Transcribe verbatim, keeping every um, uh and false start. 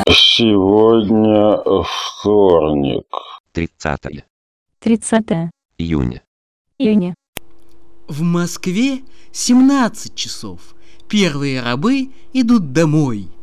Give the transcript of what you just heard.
Сегодня вторник. тридцатое тридцатое июня. июня. В Москве семнадцать часов. Первые рабы идут домой.